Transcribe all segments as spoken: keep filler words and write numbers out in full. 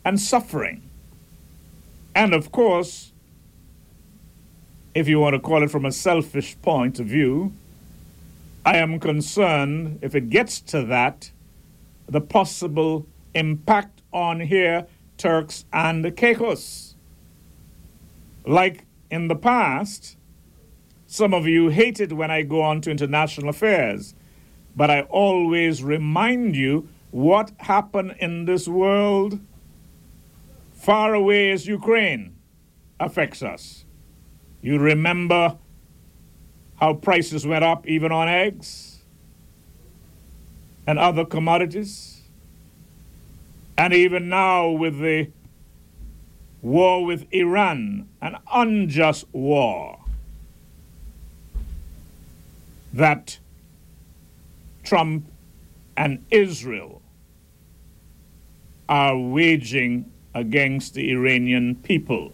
and suffering. And of course, if you want to call it from a selfish point of view, I am concerned, if it gets to that, the possible impact on here, Turks and Caicos. Like in the past, some of you hate it when I go on to international affairs, but I always remind you what happened in this world far away as Ukraine affects us. You remember how prices went up even on eggs and other commodities? And even now with the war with Iran, an unjust war that Trump and Israel are waging against the Iranian people.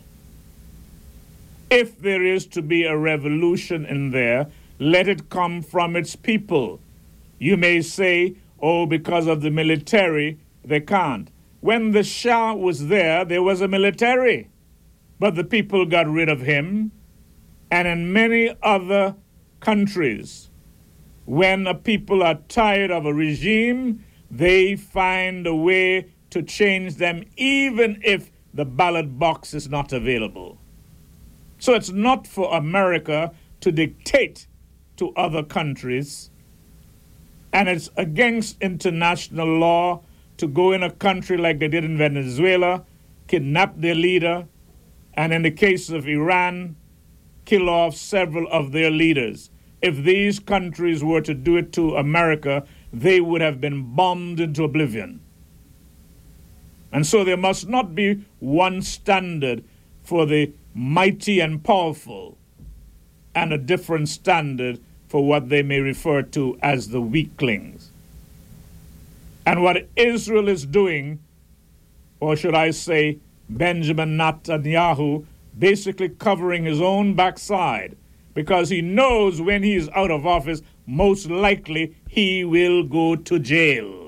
If there is to be a revolution in there, let it come from its people. You may say, oh, because of the military, they can't. When the Shah was there, there was a military, but the people got rid of him. And in many other countries, when a people are tired of a regime, they find a way to change them, even if the ballot box is not available. So it's not for America to dictate to other countries, and it's against international law to go in a country like they did in Venezuela, kidnap their leader, and in the case of Iran, kill off several of their leaders. If these countries were to do it to America, they would have been bombed into oblivion. And so there must not be one standard for the mighty and powerful, and a different standard for what they may refer to as the weaklings. And what Israel is doing, or should I say Benjamin Netanyahu, basically covering his own backside, because he knows when he is out of office, most likely he will go to jail.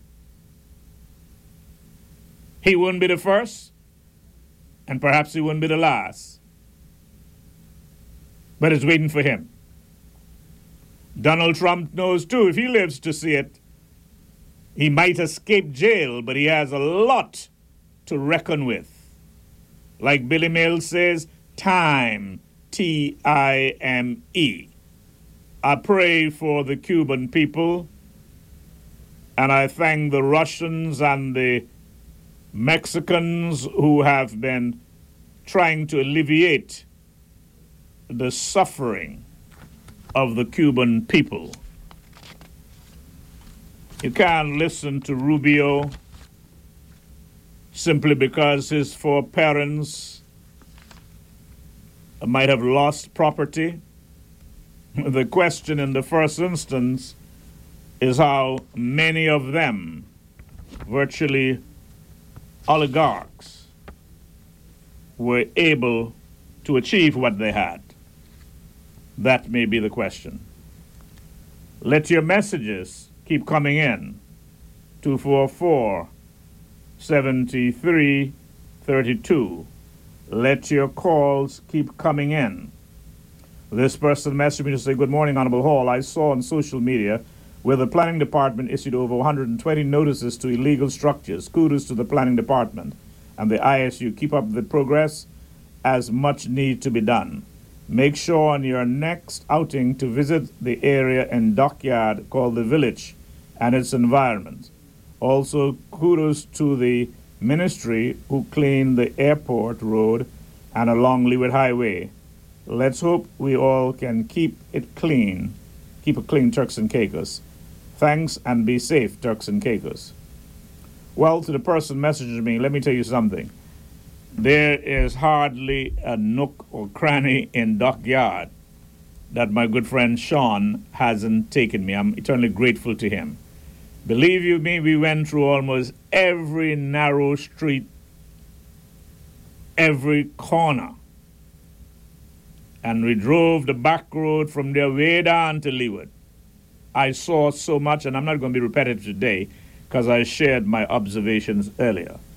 He wouldn't be the first, and perhaps he wouldn't be the last. But it's waiting for him. Donald Trump knows too, if he lives to see it, he might escape jail, but he has a lot to reckon with. Like Billy Mills says, time, T I M E. I pray for the Cuban people, and I thank the Russians and the Mexicans who have been trying to alleviate the suffering of the Cuban people. You can't listen to Rubio simply because his foreparents might have lost property. The question in the first instance is how many of them, virtually oligarchs, were able to achieve what they had. That may be the question. Let your messages keep coming in. two four four, seven three three two. Let your calls keep coming in. This person messaged me to say, good morning, Honorable Hall. I saw on social media where the Planning Department issued over one hundred twenty notices to illegal structures. Kudos to the Planning Department and the I S U. Keep up the progress, as much need to be done. Make sure on your next outing to visit the area and dockyard called the Village and its environment. Also, kudos to the ministry who cleaned the airport road and along Leeward Highway. Let's hope we all can keep it clean. Keep it clean, Turks and Caicos. Thanks, and be safe, Turks and Caicos. Well, to the person messaging me, let me tell you something. There is hardly a nook or cranny in Dockyard that my good friend Sean hasn't taken me. I'm eternally grateful to him. Believe you me, we went through almost every narrow street, every corner. And we drove the back road from there way down to Leeward. I saw so much, and I'm not going to be repetitive today because I shared my observations earlier.